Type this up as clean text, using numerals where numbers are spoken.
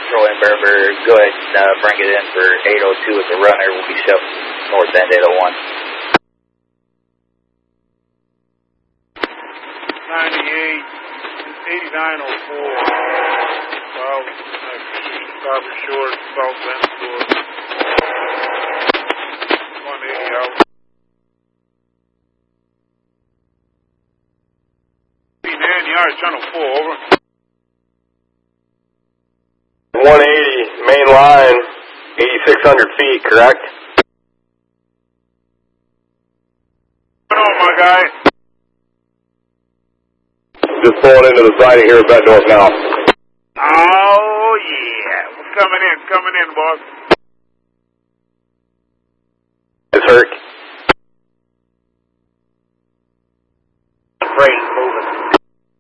Control in Bear, go ahead and bring it in for 802 at the runner. We'll be shoving north end 801. 8904. South, Copper Shore, South Bend Store. 180 out. 89 yards, channel 4, over. 180, main line, 8,600 feet, correct? What's going on, my guy? Just pulling into the siding here at Bed North now. Oh, yeah. Coming in, boss. It's Herc.